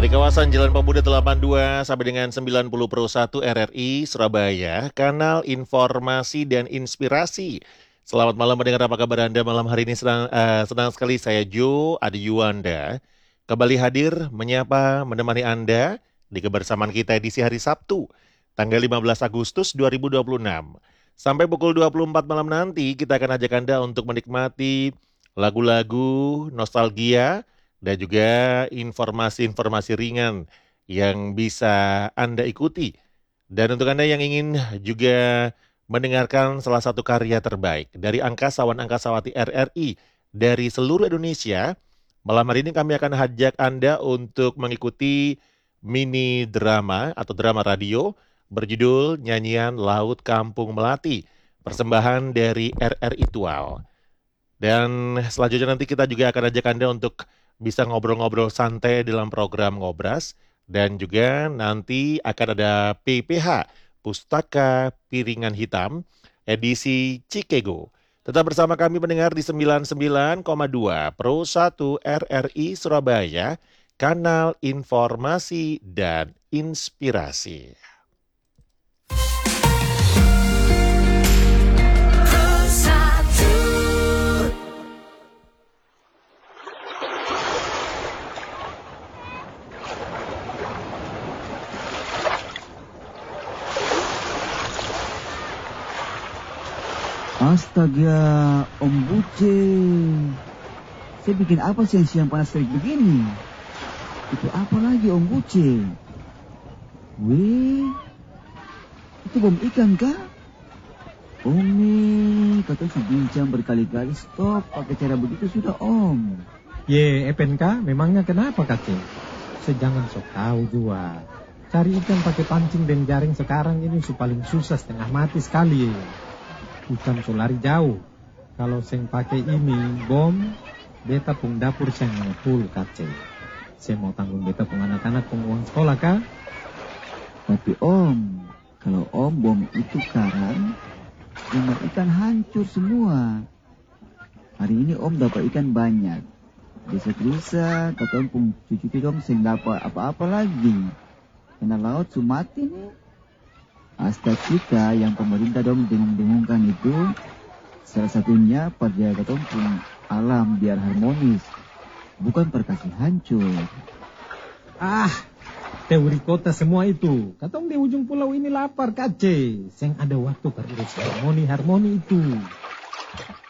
Dari kawasan Jalan Pemuda 82 sampai dengan 91 RRI Surabaya, kanal informasi dan inspirasi. Selamat malam mendengar, apa kabar Anda malam hari ini? Senang sekali saya Jo Adi Yuwanda kembali hadir menyapa menemani Anda di kebersamaan kita edisi hari Sabtu tanggal 15 Agustus 2026. Sampai pukul 24 malam nanti kita akan ajak Anda untuk menikmati lagu-lagu nostalgia dan juga informasi-informasi ringan yang bisa Anda ikuti. Dan untuk Anda yang ingin juga mendengarkan salah satu karya terbaik dari angkasawan angkasawati RRI dari seluruh Indonesia, malam hari ini kami akan ajak Anda untuk mengikuti mini drama atau drama radio berjudul Nyanyian Laut Kampung Melati, persembahan dari RRI Tual. Dan selanjutnya nanti kita juga akan ajak Anda untuk bisa ngobrol-ngobrol santai dalam program Ngobras. Dan juga nanti akan ada PPH, Pustaka Piringan Hitam, edisi Cikego. Tetap bersama kami mendengar di 99,2 Pro 1 RRI Surabaya, kanal informasi dan inspirasi. Astaga, Om Buce. Saya bikin apa siang-siang panas terik begini? Itu apa lagi, Om Buce? Weh, itu bom ikan kah? Om nih, kata si Bincang berkali-kali stop pakai cara begitu sudah, Om. Ye, FNK, memangnya kenapa, Kacil? Sejangan sok tahu juga. Cari ikan pakai pancing dan jaring sekarang ini paling susah, setengah mati sekali. Hutan solari jauh. Kalau seng pakai ini bom, beta pung dapur seng full, Kacil. Saya mau tanggung beta pung anak-anak pung uang sekolah kah? Tapi Om, kalau Om bom itu karang, rumah ikan hancur semua. Hari ini Om dapat ikan banyak. Desa-desa, kata Om pung cucu dong seng dapat apa-apa lagi. Karena laut sumati nih. Asta kita yang pemerintah dong dengung-dengungkan itu, salah satunya pada kata Om pung alam biar harmonis, bukan perkasih hancur. Teori kota semua itu. Katong di ujung pulau ini lapar, Kace. Seng ada waktu berurus harmoni itu.